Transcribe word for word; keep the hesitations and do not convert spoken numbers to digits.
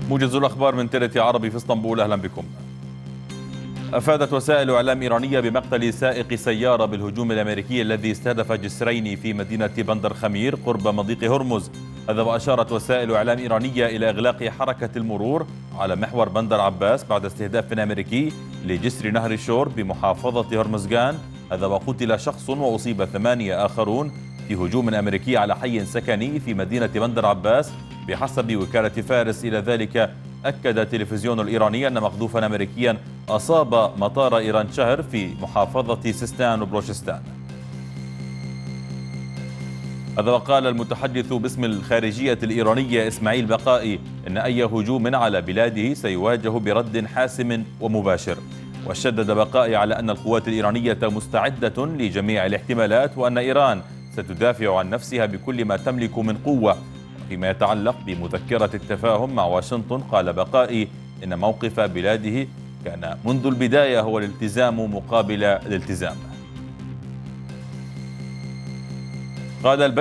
موجز الأخبار من تيرة عربي في اسطنبول، أهلا بكم. أفادت وسائل إعلام إيرانية بمقتل سائق سيارة بالهجوم الأمريكي الذي استهدف جسرين في مدينة بندر خمير قرب مضيق هرمز. هذا وأشارت وسائل إعلام إيرانية إلى إغلاق حركة المرور على محور بندر عباس بعد استهداف أمريكي لجسر نهر الشور بمحافظة هرمزغان. هذا وقتل شخص وأصيب ثمانية آخرون في هجوم أمريكي على حي سكني في مدينة بندر عباس بحسب وكالة فارس. إلى ذلك أكد التلفزيون الإيراني أن مقذوفا أمريكيا أصاب مطار إيران شهر في محافظة سيستان وبلوشستان. هذا وقال المتحدث باسم الخارجية الإيرانية إسماعيل بقائي أن أي هجوم على بلاده سيواجه برد حاسم ومباشر. وشدد بقائي على أن القوات الإيرانية مستعدة لجميع الاحتمالات وأن إيران ستدافع عن نفسها بكل ما تملك من قوة. فيما يتعلق بمذكرة التفاهم مع واشنطن، قال بقائي إن موقف بلاده كان منذ البداية هو الالتزام مقابل الالتزام. قال